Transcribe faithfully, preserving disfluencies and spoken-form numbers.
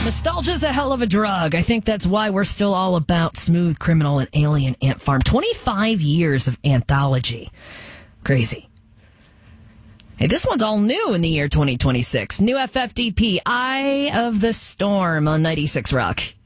Nostalgia's a hell of a drug. I think that's why we're still all about Smooth Criminal and Alien Ant Farm. twenty-five years of anthology. Crazy. Hey, this one's all new in the year twenty twenty-six. New F F D P, Eye of the Storm on ninety-six Rock.